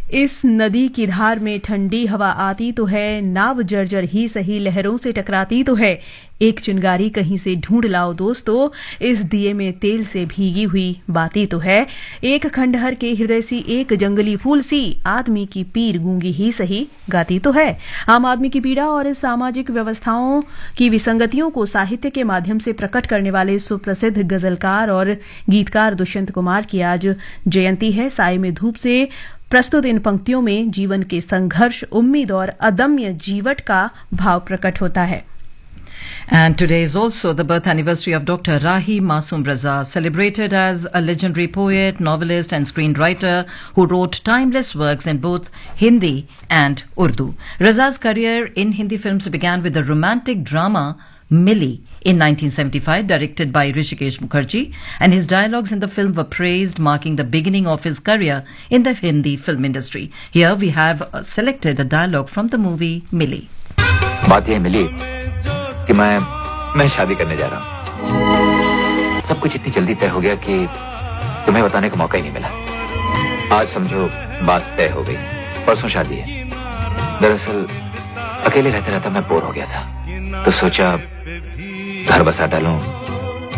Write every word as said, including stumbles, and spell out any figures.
इस नदी की धार में ठंडी हवा आती तो है, नाव जर्जर ही सही लहरों से टकराती तो है। एक चिंगारी कहीं से ढूंढ लाओ दोस्तों, इस दिए में तेल से भीगी हुई बाती तो है। एक खंडहर के हृदय सी, एक जंगली फूल सी, आदमी की पीर गूंगी ही सही गाती तो है। आम आदमी की पीड़ा और सामाजिक व्यवस्थाओं की विसंगतियों को साहित्य के माध्यम से प्रकट करने वाले सुप्रसिद्ध गजलकार और गीतकार दुष्यंत कुमार की आज जयंती है। साए में धूप से प्रस्तुत इन पंक्तियों में जीवन के संघर्ष, उम्मीद और अदम्य जीवट का भाव प्रकट होता है। And today is also the birth anniversary of Doctor Rahi Masoom Raza, celebrated as a legendary poet, novelist and screenwriter who wrote timeless works in both Hindi and Urdu. Raza's career in Hindi films began with the romantic drama Millie in nineteen seventy-five, directed by Hrishikesh Mukherjee, and his dialogues in the film were praised, marking the beginning of his career in the Hindi film industry. Here we have uh, selected a dialogue from the movie Millie. बात ये मिली कि मैं मैं शादी करने जा रहा हूँ। सब कुछ इतनी जल्दी तय हो गया कि तुम्हें बताने का मौका ही नहीं मिला। आज समझो बात तय हो गई, परसों शादी है। दरअसल अकेले रहते रहता मैं बोर हो गया था, तो सोचा घर बसा डालूं,